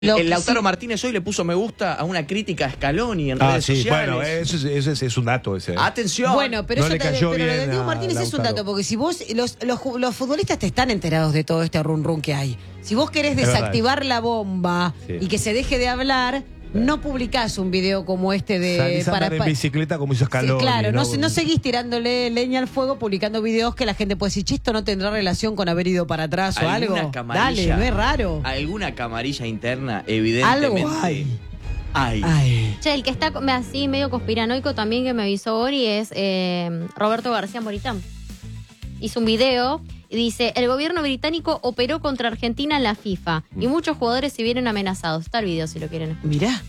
El Lautaro Martínez hoy le puso me gusta a una crítica a Scaloni en redes sociales. Bueno, ese es un dato ese. Atención. Bueno, pero, No eso le cayó pero lo bien de Diego a Martínez es un Lautaro. dato, porque si vos, los futbolistas te están enterados de todo este run run que hay. Si vos querés Es desactivar la bomba Sí. y que se deje de hablar, no publicás un video como este de... Salís a andar en bicicleta como hizo Scaloni. Sí, claro, no seguís tirándole leña al fuego publicando videos que la gente puede decir, che, esto no tendrá relación con haber ido para atrás o algo. Dale, no es raro. Alguna camarilla interna, evidentemente. Algo hay. Ay. Che, el que está así medio conspiranoico también que me avisó Ori es Roberto García Moritán. Hizo un video y dice, el gobierno británico operó contra Argentina en la FIFA y muchos jugadores se vieron amenazados. Está el video si lo quieren. Mirá.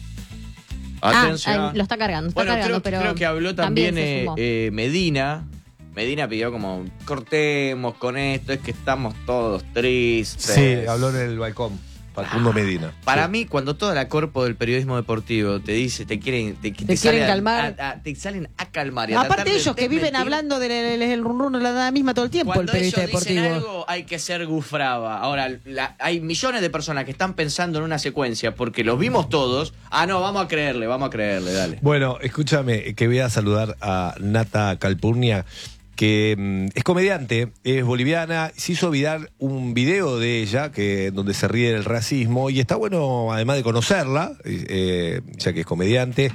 Atención. Lo está cargando, Bueno, pero creo que habló también se sumó. Medina. Medina pidió como, cortemos con esto, es que estamos todos tristes. Sí, habló en el balcón. Facundo Medina. Para Sí. mí, cuando toda la corpo del periodismo deportivo te dice, te quieren calmar. te salen a calmar. Y a tratar Aparte de ellos que viven desmentir. hablando del run run la misma todo el tiempo, Cuando el periodista ellos dicen deportivo. algo, hay que ser gufraba. Ahora, hay millones de personas que están pensando en una secuencia porque los vimos todos. Ah, no, vamos a creerle, dale. Bueno, escúchame, que voy a saludar a Nata Calpurnia, que es comediante, es boliviana, se hizo viral un video de ella donde se ríe del racismo y está bueno además de conocerla, ya que es comediante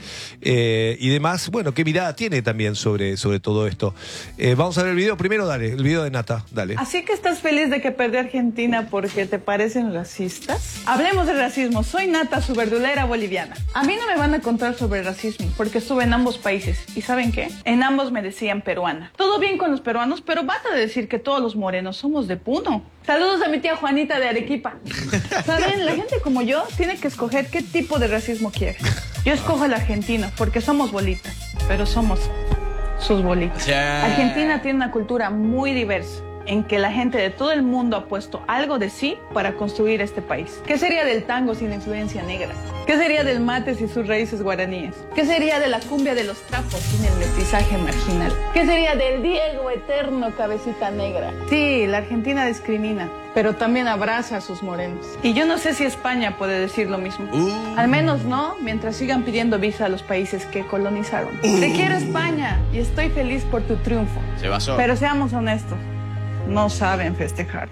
y demás, bueno, qué mirada tiene también sobre todo esto. Vamos a ver el video primero, dale, el video de Nata, dale. Así que estás feliz de que perdió Argentina porque te parecen racistas. Hablemos de racismo. Soy Nata, su verdulera boliviana. A mí no me van a contar sobre racismo porque estuve en ambos países. ¿Y saben qué? En ambos me decían peruana. Todo bien con los peruanos, pero basta de decir que todos los morenos somos de Puno. Saludos a mi tía Juanita de Arequipa. Saben, la gente como yo tiene que escoger qué tipo de racismo quiere. Yo escojo el argentino porque somos bolitas, pero somos sus bolitas. Sí. Argentina tiene una cultura muy diversa, en que la gente de todo el mundo ha puesto algo de sí para construir este país. ¿Qué sería del tango sin influencia negra? ¿Qué sería del mate sin sus raíces guaraníes? ¿Qué sería de la cumbia de los trapos sin el mestizaje marginal? ¿Qué sería del Diego eterno cabecita negra? Sí, la Argentina discrimina, pero también abraza a sus morenos. Y yo no sé si España puede decir lo mismo. Al menos no, mientras sigan pidiendo visa a los países que colonizaron. Te quiero, España, y estoy feliz por tu triunfo. Se basó. Pero seamos honestos, no saben festejar.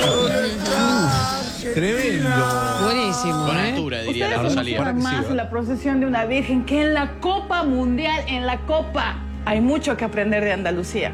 Tremendo. Buenísimo, Con altura, diría la Ustedes Rosalía. conocen más la procesión de una virgen que en la Copa Mundial, en la Copa. Hay mucho que aprender de Andalucía.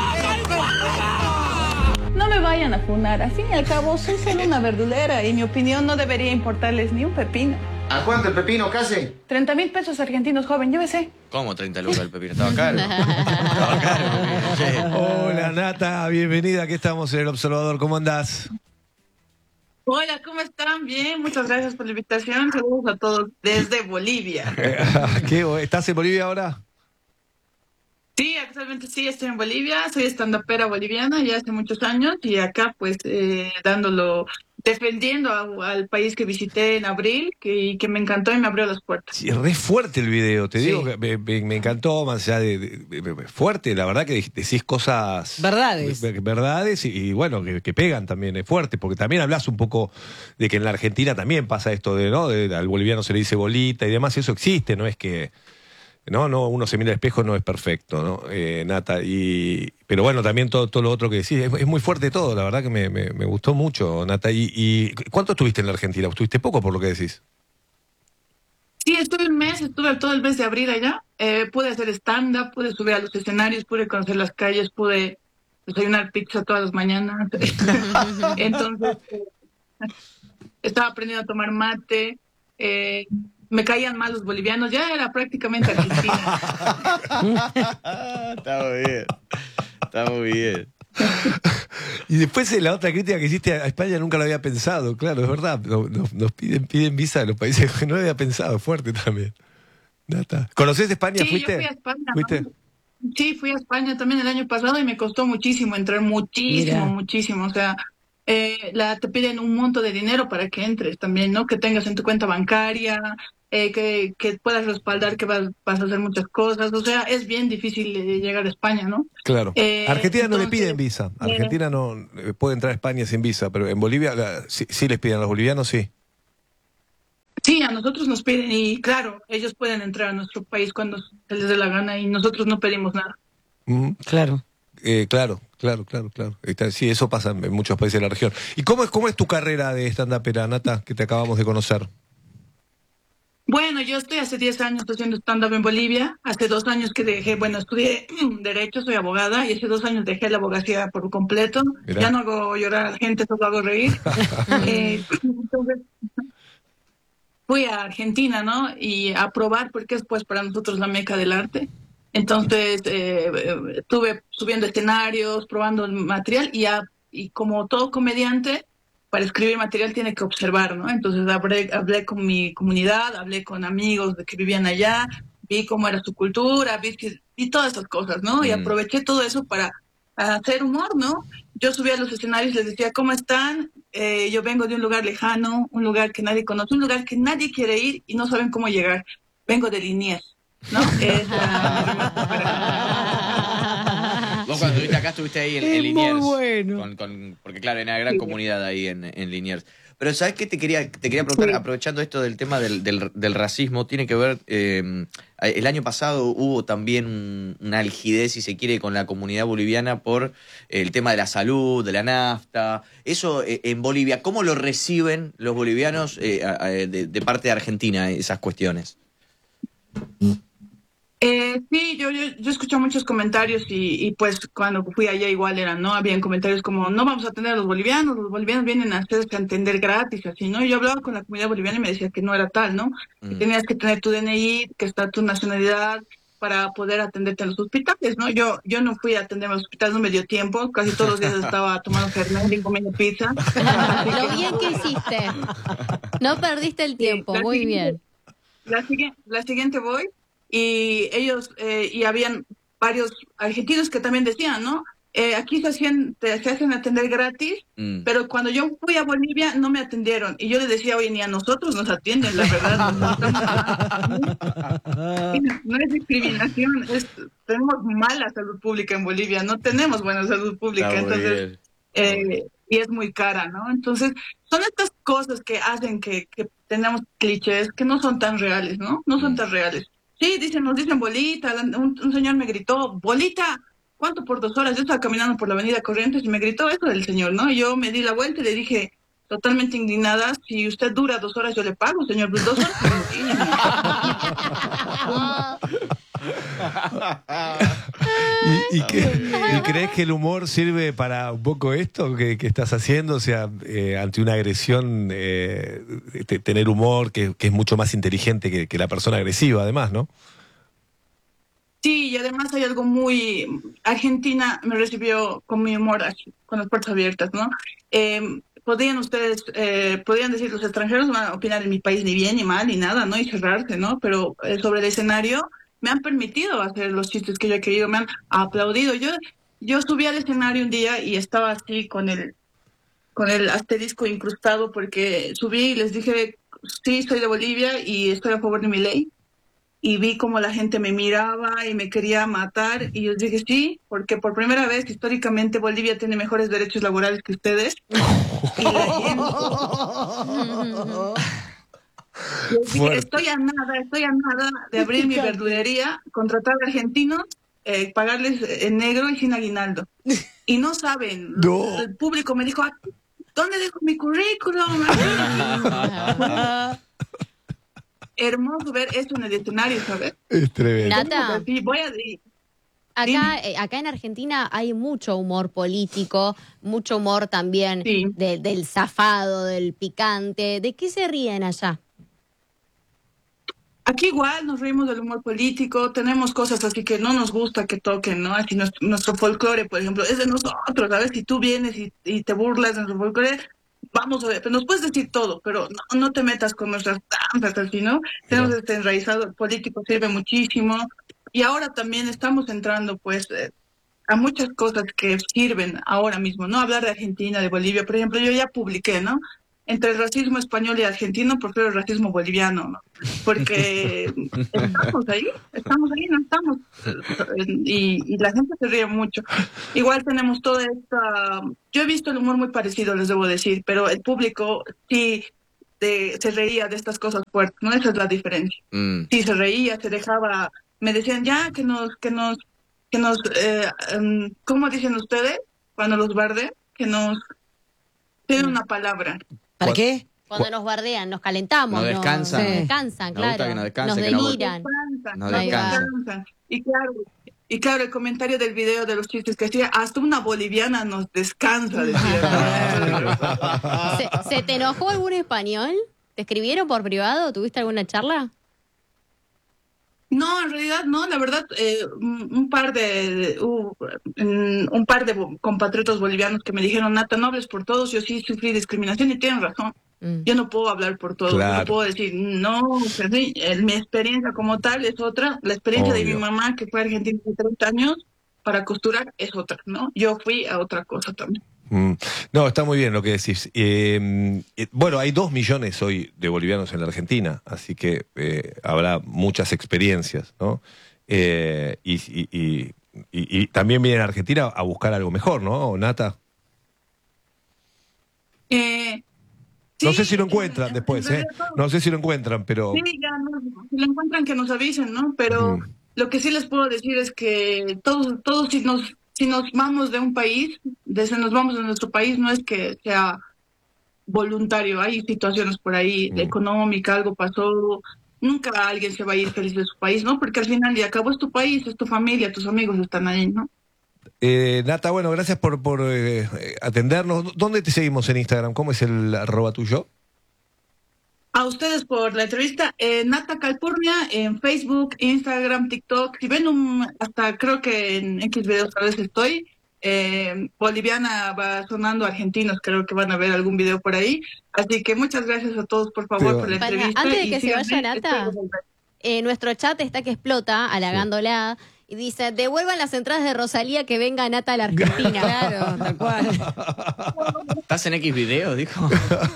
No me vayan a funar, al fin y al cabo soy solo una verdulera y mi opinión no debería importarles ni un pepino. ¿A cuánto el pepino casi? 30.000 pesos argentinos, joven, llévese. ¿Cómo 30 lucas el pepino? Estaba caro. Estaba caro. Che. Hola Nata, bienvenida, aquí estamos en El Observador, ¿cómo andás? Hola, ¿cómo están? Bien, muchas gracias por la invitación. Saludos a todos desde Bolivia. ¿Estás en Bolivia ahora? Sí, actualmente sí, estoy en Bolivia, soy estandapera boliviana ya hace muchos años y acá pues defendiendo al país que visité en abril que me encantó y me abrió las puertas. Sí, re fuerte el video, te Sí. digo que me encantó, más allá de fuerte, la verdad que decís cosas... Verdades. Verdades y bueno, que pegan también, es fuerte, porque también hablas un poco de que en la Argentina también pasa esto ¿no? Al boliviano se le dice bolita y demás, eso existe, no es que... No, uno se mira al espejo, no es perfecto, ¿no? Nata, pero bueno, también todo lo otro que decís, es muy fuerte todo, la verdad que me gustó mucho, Nata. ¿Y cuánto estuviste en la Argentina? ¿Estuviste poco por lo que decís? Sí, estuve un mes, estuve todo el mes de abril allá, pude hacer stand-up, pude subir a los escenarios, pude conocer las calles, pude desayunar pizza todas las mañanas. Entonces, estaba aprendiendo a tomar mate, me caían mal los bolivianos, ya era prácticamente argentina. Está muy bien. Está muy bien. Y después la otra crítica que hiciste a España nunca lo había pensado, claro, es verdad, nos piden visa de los países que no había pensado, fuerte también. Nata. ¿Conocés España? Sí, ¿Fuiste? yo fui a España. ¿Fuiste? ¿No? Sí, fui a España también el año pasado y me costó muchísimo entrar, muchísimo. O sea, te piden un monto de dinero para que entres también, ¿no? Que tengas en tu cuenta bancaria, que puedas respaldar que vas a hacer muchas cosas. O sea, es bien difícil llegar a España, ¿no? Claro. Argentina no le entonces, piden visa. Argentina no puede entrar a España sin visa, pero en Bolivia sí les piden a los bolivianos, sí. Sí, a nosotros nos piden y claro, ellos pueden entrar a nuestro país cuando se les dé la gana y nosotros no pedimos nada. Claro. Claro. Sí, eso pasa en muchos países de la región. ¿Y cómo es tu carrera de stand-upera, Nata, que te acabamos de conocer? Bueno, yo estoy hace 10 años haciendo stand-up en Bolivia. Hace 2 años que dejé, estudié Derecho, soy abogada, y hace 2 años dejé la abogacía por completo. Mirá. Ya no hago llorar a la gente, solo hago reír. Entonces, fui a Argentina, ¿no? Y a probar, porque es pues para nosotros la meca del arte. Entonces, estuve subiendo escenarios, probando el material, y como todo comediante, para escribir material tiene que observar, ¿no? Entonces hablé con mi comunidad, hablé con amigos que vivían allá, vi cómo era su cultura, vi todas esas cosas, ¿no? Y aproveché todo eso para hacer humor, ¿no? Yo subía a los escenarios y les decía, ¿cómo están? Yo vengo de un lugar lejano, un lugar que nadie conoce, un lugar que nadie quiere ir y no saben cómo llegar. Vengo de Liniers, ¿no? Vos cuando estuviste acá estuviste ahí en Liniers. Muy bueno. Porque claro, hay una gran comunidad ahí en Liniers. Pero ¿sabes qué te quería preguntar? Sí. Aprovechando esto del tema del racismo, tiene que ver, el año pasado hubo también una algidez, si se quiere, con la comunidad boliviana por el tema de la salud, de la nafta. Eso en Bolivia, ¿cómo lo reciben los bolivianos de parte de Argentina, esas cuestiones? Sí, yo escuché muchos comentarios y pues cuando fui allá igual eran, ¿no? Habían comentarios como, no vamos a atender a los bolivianos vienen a hacerse entender gratis, así, ¿no? Y yo hablaba con la comunidad boliviana y me decía que no era tal, ¿no? Que tenías que tener tu DNI, que está tu nacionalidad para poder atenderte en los hospitales, ¿no? Yo no fui a atenderme a los hospitales, no me dio tiempo, casi todos los días estaba tomando fernet y comiendo pizza. Lo bien que hiciste. No perdiste el tiempo, muy bien. La siguiente voy. Y ellos, y habían varios argentinos que también decían, ¿no? Aquí se hacen atender gratis, pero cuando yo fui a Bolivia no me atendieron. Y yo les decía, oye, ni a nosotros nos atienden, la verdad. No es discriminación, tenemos mala salud pública en Bolivia, no tenemos buena salud pública, entonces, y es muy cara, ¿no? Entonces, son estas cosas que hacen que tenemos clichés que no son tan reales, ¿no? No son tan reales. Sí, nos dicen bolita, un señor me gritó, bolita, ¿cuánto por 2 horas? Yo estaba caminando por la avenida Corrientes y me gritó eso del señor, ¿no? Y yo me di la vuelta y le dije, totalmente indignada, si usted dura 2 horas yo le pago, señor, 2 horas. ¿Y crees que el humor sirve para un poco esto que estás haciendo? O sea, ante una agresión, tener humor que es mucho más inteligente que la persona agresiva, además, ¿no? Sí, y además hay algo muy... Argentina me recibió con mi humor, con las puertas abiertas, ¿no? Podrían decir, los extranjeros van a opinar en mi país ni bien ni mal ni nada, ¿no? Y cerrarse, ¿no? Pero sobre el escenario me han permitido hacer los chistes que yo he querido, me han aplaudido. Yo subí al escenario un día y estaba así con el asterisco incrustado porque subí y les dije, sí, soy de Bolivia y estoy a favor de mi ley. Y vi como la gente me miraba y me quería matar. Y yo dije, sí, porque por primera vez históricamente Bolivia tiene mejores derechos laborales que ustedes. Y la gente... Dije, estoy a nada de abrir mi verdulería, contratar argentinos, pagarles en negro y sin aguinaldo. Y no saben, No. El público me dijo, ¿dónde dejo mi currículum? Hermoso ver esto en el escenario, ¿sabes? Es tremendo. Nata, Sí, voy a decir. acá en Argentina hay mucho humor político, mucho humor también Sí. del zafado, del picante. ¿De qué se ríen allá? Aquí igual nos reímos del humor político, tenemos cosas así que no nos gusta que toquen, ¿no? Así nuestro folclore, por ejemplo, es de nosotros, ¿sabes? Si tú vienes y te burlas de nuestro folclore, vamos a ver, nos puedes decir todo, pero no te metas con nuestras danzas, así, ¿no? Tenemos enraizado, el político sirve muchísimo, y ahora también estamos entrando, pues, a muchas cosas que sirven ahora mismo, ¿no? Hablar de Argentina, de Bolivia, por ejemplo, yo ya publiqué, ¿no? Entre el racismo español y argentino, prefiero el racismo boliviano, ¿no? Porque estamos ahí, no estamos. Y la gente se ríe mucho. Igual tenemos toda esta... Yo he visto el humor muy parecido, les debo decir, pero el público sí se reía de estas cosas fuertes, ¿no? Esa es la diferencia. Sí, se reía, se dejaba, me decían ya ¿cómo dicen ustedes cuando los bardean? Tienen una palabra. ¿Para qué? Cuando nos bardean, nos calentamos. Nos descansan. Nos descansan, claro. Nos deliran. Nos descansan. Y claro, el comentario del video de los chistes que decía, hasta una boliviana nos descansa. Decía. ¿Se te enojó algún español? ¿Te escribieron por privado? ¿Tuviste alguna charla? No, en realidad no, la verdad, un par de compatriotas bolivianos que me dijeron, Nata, no hables por todos, yo sí sufrí discriminación y tienen razón. Yo no puedo hablar por todos, claro. No puedo decir, no, mi experiencia como tal es otra, la experiencia de mi mamá que fue argentina de 30 años para costurar es otra, ¿no? Yo fui a otra cosa también. No, está muy bien lo que decís. Bueno, hay 2 millones hoy de bolivianos en la Argentina, así que habrá muchas experiencias, ¿no? Y también vienen a Argentina a buscar algo mejor, ¿no, Nata? No sé si lo encuentran después, No sé si lo encuentran, pero... Sí, ya si lo encuentran que nos avisen, ¿no? Pero lo que sí les puedo decir es que todos si nos vamos de un país, nos vamos de nuestro país, no es que sea voluntario. Hay situaciones por ahí, económica, algo pasó. Nunca alguien se va a ir feliz de su país, ¿no? Porque al final y al cabo es tu país, es tu familia, tus amigos están ahí, ¿no? Nata, bueno, gracias por atendernos. ¿Dónde te seguimos en Instagram? ¿Cómo es el @ tuyo? A ustedes por la entrevista. Nata Calpurnia en Facebook, Instagram, TikTok. Si ven hasta creo que en X videos a veces estoy. Boliviana va sonando, argentinos creo que van a ver algún video por ahí. Así que muchas gracias a todos, por favor, por la entrevista. Antes de que se vaya Nata, nuestro chat está que explota, halagándola. Y dice, devuelvan las entradas de Rosalía que venga Nata a la Argentina. Claro, tal cual. ¿Estás en X videos, dijo?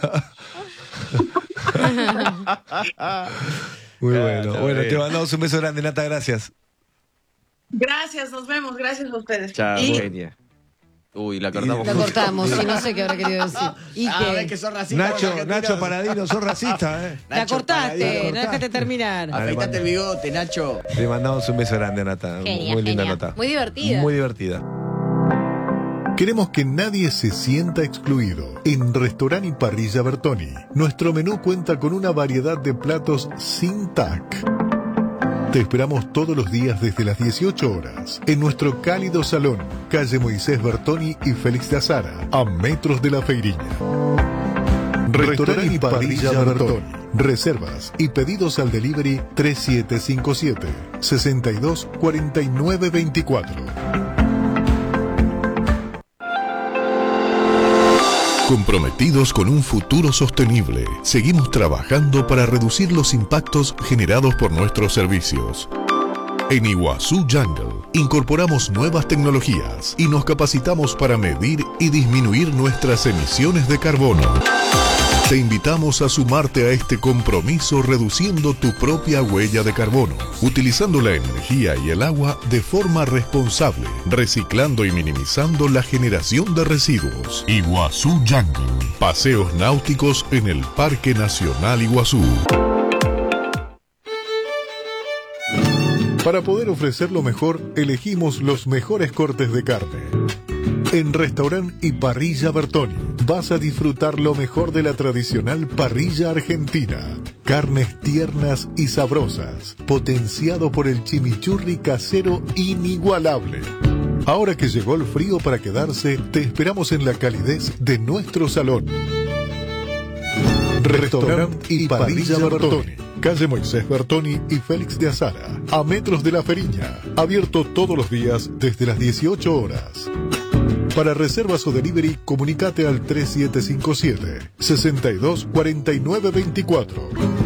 Muy bueno. Bueno, te mandamos un beso grande, Nata, gracias. Gracias, nos vemos, gracias a ustedes. Chao, genia. Uy, la cortamos. La cortamos, sí, no sé qué habrá querido decir. ¿Ves que sos racista? Nacho Paradino, sos racista, La cortaste, no déjate terminar. Afeitate el bigote, Nacho. Le mandamos un beso grande, Nata. Genia, muy linda genia. nota. Muy divertida. Muy divertida. Queremos que nadie se sienta excluido. En Restaurant y Parrilla Bertoni, nuestro menú cuenta con una variedad de platos sin TAC. Te esperamos todos los días desde las 18 horas en nuestro cálido salón, calle Moisés Bertoni y Félix de Azara, a metros de la Feiriña. Restaurant y Parrilla Bertoni. Reservas y pedidos al delivery 3757 62 49 24. Comprometidos con un futuro sostenible, seguimos trabajando para reducir los impactos generados por nuestros servicios. En Iguazú Jungle incorporamos nuevas tecnologías y nos capacitamos para medir y disminuir nuestras emisiones de carbono. Te invitamos a sumarte a este compromiso reduciendo tu propia huella de carbono, utilizando la energía y el agua de forma responsable, reciclando y minimizando la generación de residuos. Iguazú Jungle, paseos náuticos en el Parque Nacional Iguazú. Para poder ofrecer lo mejor, elegimos los mejores cortes de carne. En Restaurant y Parrilla Bertoni vas a disfrutar lo mejor de la tradicional parrilla argentina. Carnes tiernas y sabrosas, potenciado por el chimichurri casero inigualable. Ahora que llegó el frío para quedarse, te esperamos en la calidez de nuestro salón. Restaurant y Parrilla Bertoni, calle Moisés Bertoni y Félix de Azara, a metros de la Feiriña. Abierto todos los días desde las 18 horas. Para reservas o delivery, comunicate al 3757 62 49 24.